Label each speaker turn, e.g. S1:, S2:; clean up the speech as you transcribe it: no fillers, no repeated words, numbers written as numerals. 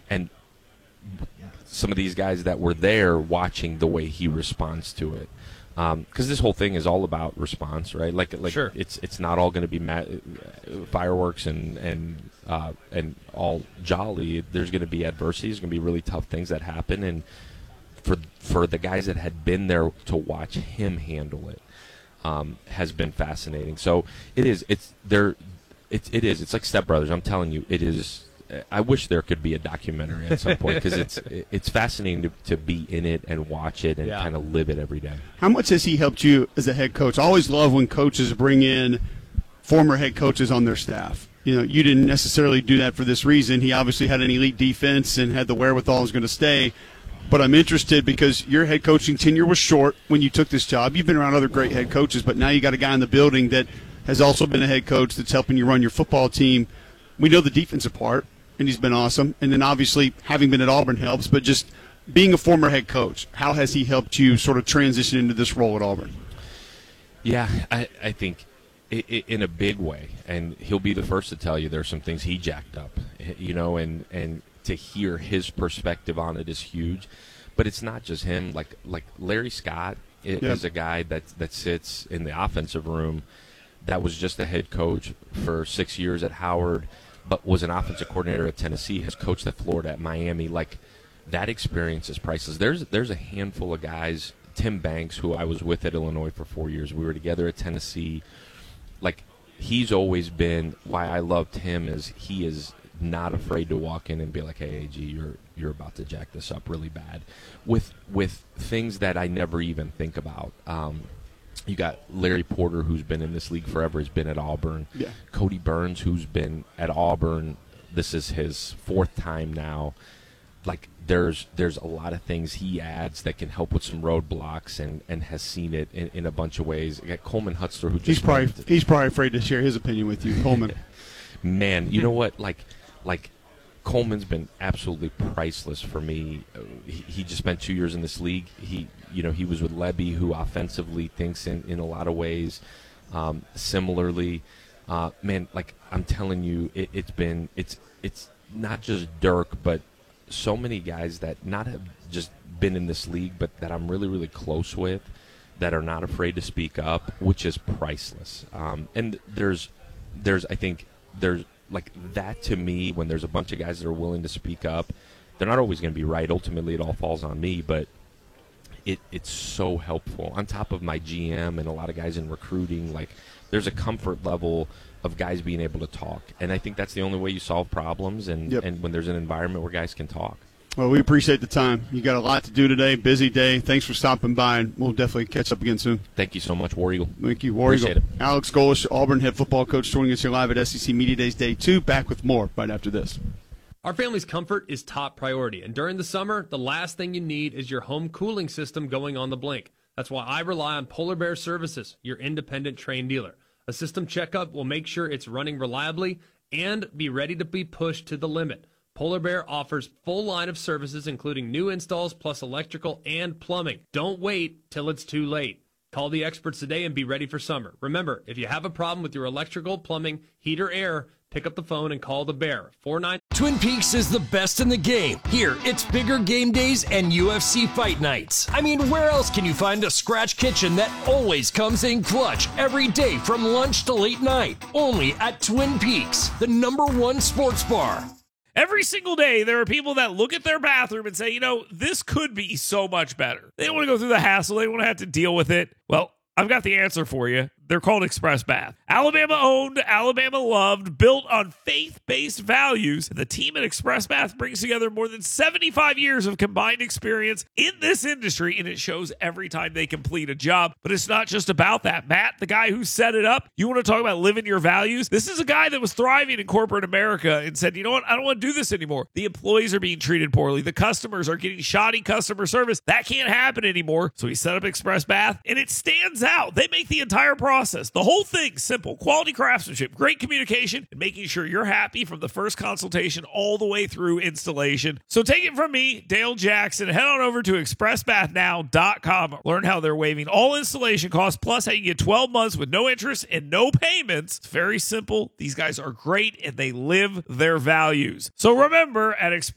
S1: and some of these guys that were there watching the way he responds to it. Because this whole thing is all about response, right? Like
S2: sure.
S1: It's not all going to be fireworks and all jolly. There's going to be adversity. There's going to be really tough things that happen, and for the guys that had been there to watch him handle it has been fascinating. So it is. It's like Step Brothers. I'm telling you, it is. I wish there could be a documentary at some point because it's fascinating to be in it and watch it and kind of live it every day.
S3: How much has he helped you as a head coach? I always love when coaches bring in former head coaches on their staff. You know, you didn't necessarily do that for this reason. He obviously had an elite defense and had the wherewithal, was going to stay. But I'm interested because your head coaching tenure was short when you took this job. You've been around other great head coaches, but now you got a guy in the building that has also been a head coach that's helping you run your football team. We know the defensive part, and he's been awesome. And then obviously having been at Auburn helps, but just being a former head coach, how has he helped you sort of transition into this role at Auburn?
S1: Yeah, I think in a big way, and he'll be the first to tell you there's some things he jacked up, you know, and to hear his perspective on it is huge. But it's not just him. Like Larry Scott is a guy that sits in the offensive room that was just a head coach for 6 years at Howard, but was an offensive coordinator at Tennessee, has coached at Florida, at Miami. Like, that experience is priceless. There's a handful of guys, Tim Banks, who I was with at Illinois for 4 years. We were together at Tennessee. Like, he's always been, why I loved him is he is not afraid to walk in and be like, hey, AG, you're about to jack this up really bad. With things that I never even think about. You got Larry Porter, who's been in this league forever, has been at Auburn. Yeah. Cody Burns, who's been at Auburn. This is his fourth time now. Like, there's a lot of things he adds that can help with some roadblocks and has seen it in a bunch of ways. You got Coleman Hutzler, who just
S3: he's probably afraid to share his opinion with you, Coleman.
S1: Man, you know what? Like Coleman's been absolutely priceless for me. He just spent 2 years in this league. He was with Lebby, who offensively thinks in a lot of ways similarly. Man, like, I'm telling you, it's not just Dirk, but so many guys that not have just been in this league, but that I'm really, really close with, that are not afraid to speak up, which is priceless. And there's like that to me, when there's a bunch of guys that are willing to speak up. They're not always going to be right. Ultimately, it all falls on me, but it's so helpful. On top of my GM and a lot of guys in recruiting, like, there's a comfort level of guys being able to talk. And I think that's the only way you solve problems, and when there's an environment where guys can talk. Well,
S3: we appreciate the time. You got a lot to do today, busy day. Thanks for stopping by, and we'll definitely catch up again soon.
S1: Thank you so much, War Eagle.
S3: Thank you, War Eagle.
S1: Appreciate it.
S3: Alex Golesh, Auburn head football coach, joining us here live at SEC Media Days Day 2. Back with more right after this.
S2: Our family's comfort is top priority, and during the summer, the last thing you need is your home cooling system going on the blink. That's why I rely on Polar Bear Services, your independent Trane dealer. A system checkup will make sure it's running reliably and be ready to be pushed to the limit. Polar Bear offers full line of services, including new installs plus electrical and plumbing. Don't wait till it's too late. Call the experts today and be ready for summer. Remember, if you have a problem with your electrical, plumbing, heat, or air, pick up the phone and call the Bear. 49.
S4: Twin Peaks is the best in the game. Here, it's bigger game days and UFC fight nights. I mean, where else can you find a scratch kitchen that always comes in clutch every day from lunch to late night? Only at Twin Peaks, the #1 sports bar.
S5: Every single day, there are people that look at their bathroom and say, this could be so much better. They don't want to go through the hassle. They don't want to have to deal with it. Well, I've got the answer for you. They're called Express Bath. Alabama-owned, Alabama-loved, built on faith-based values. The team at Express Bath brings together more than 75 years of combined experience in this industry, and it shows every time they complete a job. But it's not just about that. Matt, the guy who set it up, you want to talk about living your values? This is a guy that was thriving in corporate America and said, you know what, I don't want to do this anymore. The employees are being treated poorly. The customers are getting shoddy customer service. That can't happen anymore. So he set up Express Bath, and it stands out. They make the entire process, the whole thing, simple. Quality craftsmanship, great communication, and making sure you're happy from the first consultation all the way through installation. So take it from me, Dale Jackson. Head on over to expressbathnow.com. Learn how they're waiving all installation costs, plus how you get 12 months with no interest and no payments. It's very simple. These guys are great, and they live their values. So remember, at